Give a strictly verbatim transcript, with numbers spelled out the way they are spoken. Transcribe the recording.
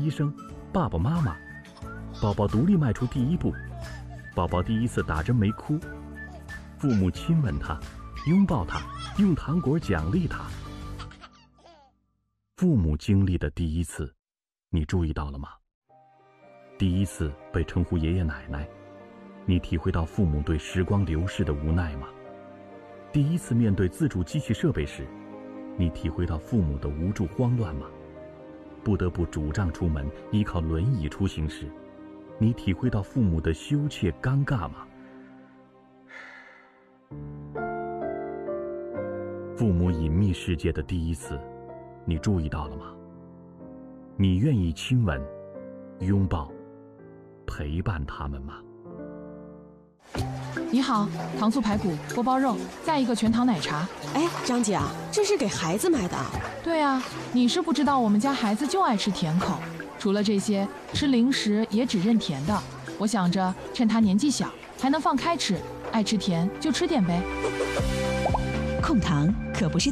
一声爸爸妈妈，宝宝独立迈出第一步，宝宝第一次打针没哭，父母亲吻他，拥抱他，用糖果奖励他。父母经历的第一次，你注意到了吗？第一次被称呼爷爷奶奶，你体会到父母对时光流逝的无奈吗？第一次面对自主机器设备时，你体会到父母的无助慌乱吗？不得不拄杖出门，依靠轮椅出行时，你体会到父母的羞怯尴尬吗？父母隐秘世界的第一次，你注意到了吗？你愿意亲吻、拥抱、陪伴他们吗？ 你好，糖醋排骨、锅包肉，再一个全糖奶茶。 哎，张姐啊，这是给孩子买的。 对啊，你是不知道我们家孩子就爱吃甜口，除了这些，吃零食也只认甜的。我想着趁他年纪小，还能放开吃，爱吃甜就吃点呗。 控糖可不是